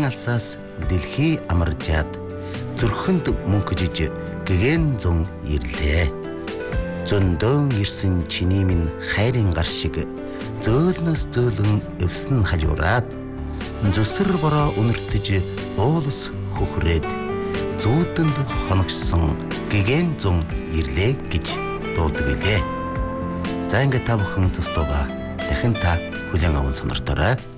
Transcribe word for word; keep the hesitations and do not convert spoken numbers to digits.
алсаас дэлхий амаржаад зүрхэнд мөнхөжиж гэгэн зун ирлээ. Зөндөөн ирсэн чиний минь хайрын гар шиг зөөлнөс зөөлөн өвсөн хажуураад зүсэр бороо үнэртэж уулс хөхрээд зүүдэнд хоногсон гэгэн зун ирлээ гэж дуулдаг билээ. За ингээд та бүхэн төстөөгөө дахин та хүлээн аван сонирторой.